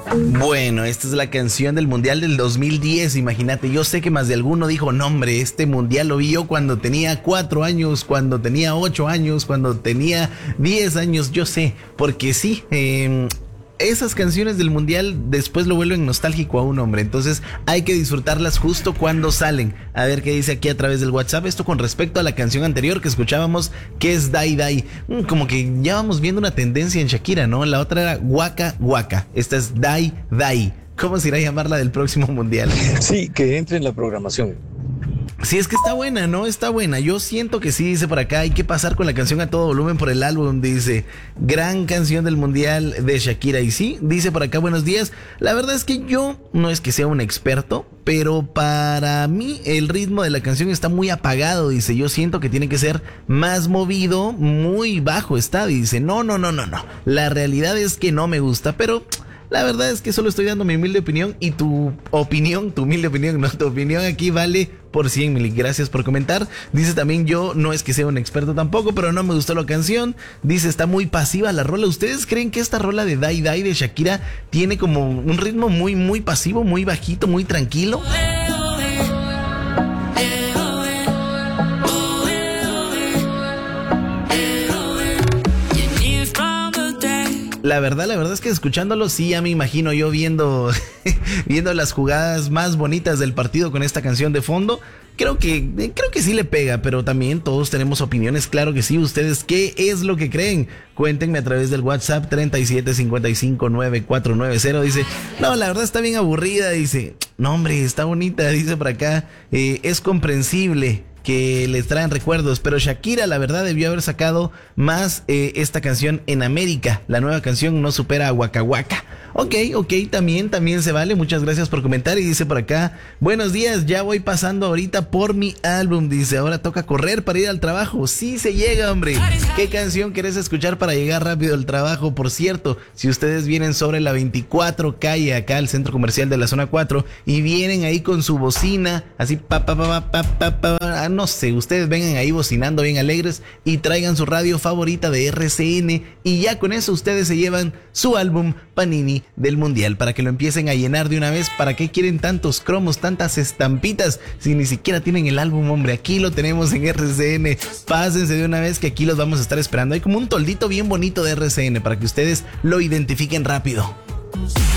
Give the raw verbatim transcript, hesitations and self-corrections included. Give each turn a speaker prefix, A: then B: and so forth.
A: Bueno, esta es la canción del Mundial del dos mil diez, imagínate, yo sé que más de alguno dijo, no hombre, este Mundial lo vi yo cuando tenía cuatro años, cuando tenía ocho años, cuando tenía diez años, yo sé, porque sí, eh, esas canciones del Mundial después lo vuelven nostálgico a un hombre, entonces hay que disfrutarlas justo cuando salen. A ver qué dice aquí a través del WhatsApp, esto con respecto a la canción anterior que escuchábamos, que es Dai Dai. Mm, como que ya vamos viendo una tendencia en Shakira, ¿no? La otra era Waka Waka, esta es Dai Dai. ¿Cómo se irá a llamar la del próximo Mundial?
B: Sí, que entre en la programación.
A: Sí, es que está buena, ¿no? Está buena. Yo siento que sí, dice por acá, hay que pasar con la canción a todo volumen por el álbum, dice. Gran canción del Mundial de Shakira. Y sí, dice por acá, buenos días. La verdad es que yo no es que sea un experto, pero para mí el ritmo de la canción está muy apagado, dice. Yo siento que tiene que ser más movido, muy bajo está, dice. No, no, no, no, no. La realidad es que no me gusta, pero... la verdad es que solo estoy dando mi humilde opinión y tu opinión, tu humilde opinión, no, tu opinión aquí vale por cien mil. Gracias por comentar. Dice también, yo no es que sea un experto tampoco, pero no me gustó la canción. Dice, está muy pasiva la rola. ¿Ustedes creen que esta rola de Dai Dai de Shakira tiene como un ritmo muy, muy pasivo, muy bajito, muy tranquilo? La verdad, la verdad es que escuchándolo sí ya me imagino yo viendo viendo las jugadas más bonitas del partido con esta canción de fondo. Creo que creo que sí le pega, pero también todos tenemos opiniones, claro que sí. ¿Ustedes qué es lo que creen? Cuéntenme a través del WhatsApp treinta y siete cincuenta y cinco noventa y cuatro noventa. Dice, no, la verdad está bien aburrida, dice. No, hombre, está bonita, dice por acá. Eh, es comprensible que les traen recuerdos, pero Shakira la verdad debió haber sacado más eh, esta canción en América. La nueva canción no supera a Waka Waka. Ok, ok, también, también se vale. Muchas gracias por comentar. Y dice por acá, buenos días, ya voy pasando ahorita por mi álbum. Dice, ahora toca correr para ir al trabajo. Sí se llega, hombre. ¿Qué canción querés escuchar para llegar rápido al trabajo? Por cierto, si ustedes vienen sobre la veinticuatro calle, acá al centro comercial de la zona cuatro, y vienen ahí con su bocina, así pa pa pa pa pa pa, pa, no sé, ustedes vengan ahí bocinando bien alegres y traigan su radio favorita de R C N, y ya con eso ustedes se llevan su álbum Panini del Mundial, para que lo empiecen a llenar de una vez. ¿Para qué quieren tantos cromos, tantas estampitas, si ni siquiera tienen el álbum, hombre? Aquí lo tenemos en R C N. Pásense de una vez que aquí los vamos a estar esperando. Hay como un toldito bien bonito de R C N para que ustedes lo identifiquen rápido.